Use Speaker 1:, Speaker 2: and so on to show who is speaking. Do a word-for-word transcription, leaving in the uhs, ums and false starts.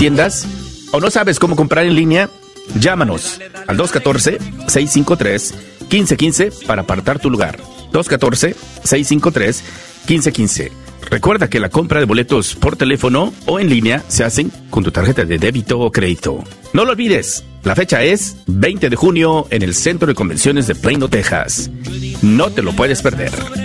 Speaker 1: tiendas o no sabes cómo comprar en línea, llámanos al dos uno cuatro, seis cinco tres, uno cinco uno cinco para apartar tu lugar. dos uno cuatro, seis cinco tres, uno cinco uno cinco. Recuerda que la compra de boletos por teléfono o en línea se hacen con tu tarjeta de débito o crédito. No lo olvides, la fecha es veinte de junio en el Centro de Convenciones de Plano, Texas. No te lo puedes perder.